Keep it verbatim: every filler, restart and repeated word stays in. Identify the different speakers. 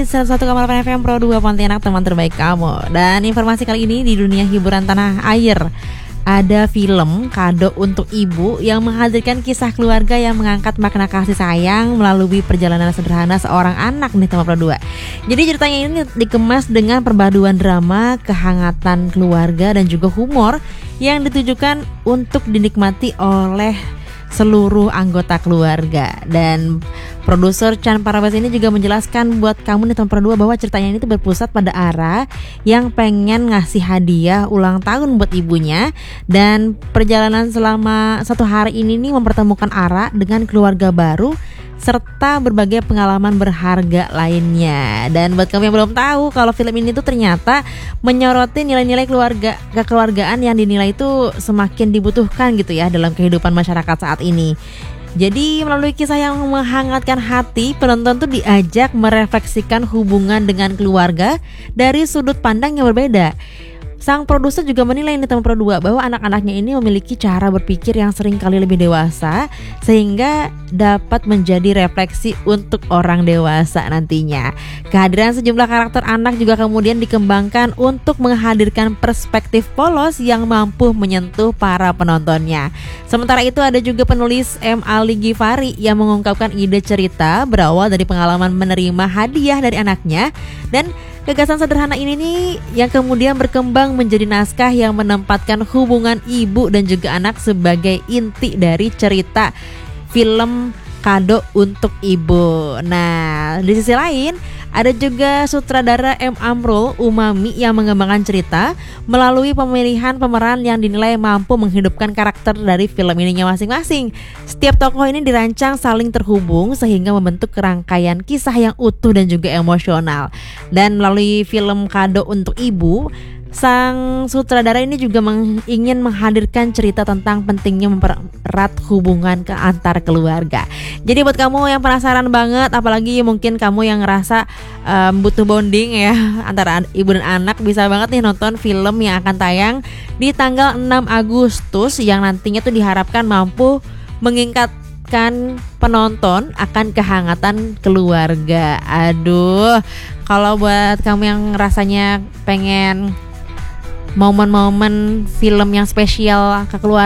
Speaker 1: di seratus satu koma delapan F M Pro dua Pontianak, teman terbaik kamu. Dan informasi kali ini di dunia hiburan tanah air, ada film Kado untuk Ibu yang menghadirkan kisah keluarga yang mengangkat makna kasih sayang melalui perjalanan sederhana seorang anak nih teman Pro dua. Jadi ceritanya ini dikemas dengan perpaduan drama, kehangatan keluarga dan juga humor yang ditujukan untuk dinikmati oleh seluruh anggota keluarga. Dan produser Chan Parawes ini juga menjelaskan buat kamu nih teman Pro dua bahwa ceritanya ini tuh berpusat pada Ara yang pengen ngasih hadiah ulang tahun buat ibunya, dan perjalanan selama satu hari ini nih mempertemukan Ara dengan keluarga baru serta berbagai pengalaman berharga lainnya. Dan buat kamu yang belum tahu kalau film ini tuh ternyata menyoroti nilai-nilai keluarga kekeluargaan yang dinilai itu semakin dibutuhkan gitu ya dalam kehidupan masyarakat saat ini. Jadi melalui kisah yang menghangatkan hati, penonton tuh diajak merefleksikan hubungan dengan keluarga dari sudut pandang yang berbeda. Sang produser juga menilai nih teman Pro dua bahwa anak-anaknya ini memiliki cara berpikir yang sering kali lebih dewasa, sehingga dapat menjadi refleksi untuk orang dewasa nantinya. Kehadiran sejumlah karakter anak juga kemudian dikembangkan untuk menghadirkan perspektif polos yang mampu menyentuh para penontonnya. Sementara itu ada juga penulis M. Ali Ghifari yang mengungkapkan ide cerita berawal dari pengalaman menerima hadiah dari anaknya, dan gagasan sederhana ini nih yang kemudian berkembang menjadi naskah yang menempatkan hubungan ibu dan juga anak sebagai inti dari cerita film Kado untuk Ibu. Nah, di sisi lain ada juga sutradara M. Amrul Umami yang mengembangkan cerita melalui pemilihan pemeran yang dinilai mampu menghidupkan karakter dari film ininya masing-masing. Setiap tokoh ini dirancang saling terhubung sehingga membentuk kerangkaian kisah yang utuh dan juga emosional. Dan melalui film Kado untuk Ibu, sang sutradara ini juga meng, ingin menghadirkan cerita tentang pentingnya mempererat hubungan ke antar keluarga. Jadi buat kamu yang penasaran banget, apalagi mungkin kamu yang ngerasa um, butuh bonding ya antara ibu dan anak, bisa banget nih nonton film yang akan tayang di tanggal enam Agustus yang nantinya tuh diharapkan mampu mengingatkan penonton akan kehangatan keluarga. Aduh, kalau buat kamu yang rasanya pengen momen-momen film yang spesial ke keluarga,